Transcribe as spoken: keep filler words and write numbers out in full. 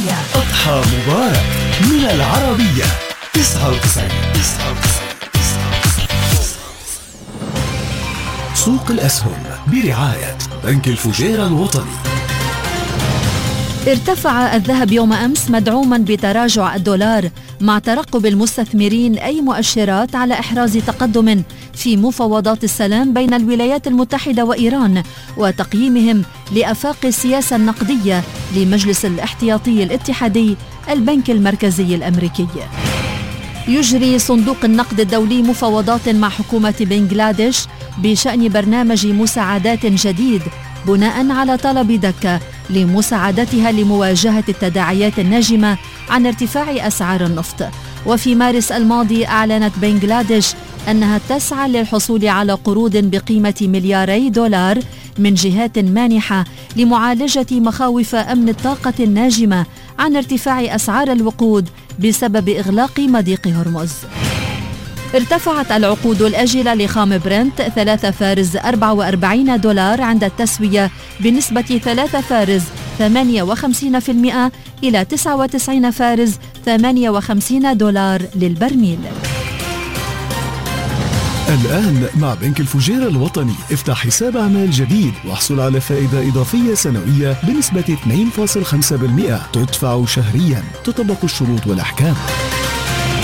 أضحى مبارك من العربية تسعة وتسعين. سوق الأسهم برعاية بنك الفجيرة الوطني. ارتفع الذهب يوم أمس مدعوما بتراجع الدولار مع ترقب المستثمرين أي مؤشرات على إحراز تقدم في مفاوضات السلام بين الولايات المتحدة وإيران وتقييمهم لآفاق السياسة النقدية لمجلس الاحتياطي الاتحادي البنك المركزي الأمريكي. يجري صندوق النقد الدولي مفاوضات مع حكومة بنغلاديش بشأن برنامج مساعدات جديد بناء على طلب دكة لمساعدتها لمواجهة التداعيات الناجمة عن ارتفاع أسعار النفط. وفي مارس الماضي أعلنت بنغلاديش أنها تسعى للحصول على قروض بقيمة ملياري دولار من جهات مانحة لمعالجة مخاوف أمن الطاقة الناجمة عن ارتفاع أسعار الوقود بسبب إغلاق مضيق هرمز. ارتفعت العقود الأجلة لخام برنت ثلاثة فارز أربعة وأربعين دولار عند التسوية بنسبة ثلاثة فارز ثمانية وخمسين بالمئة إلى تسعة وتسعين فارز ثمانية وخمسين دولار للبرميل. الآن مع بنك الفجيرة الوطني افتح حساب أعمال جديد واحصل على فائدة إضافية سنوية بنسبة اثنين فاصلة خمسة بالمئة تدفع شهريا. تطبق الشروط والأحكام.